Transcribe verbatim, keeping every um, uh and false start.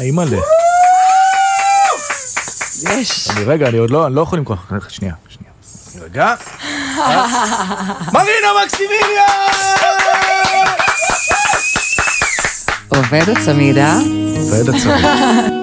אימא'לה. יש. אני רגע, אני עוד לא, אני לא יכול למכוח. שנייה, שנייה. רגע. מרינה מקסימיליה! עובד הצמידה. עובד הצמידה.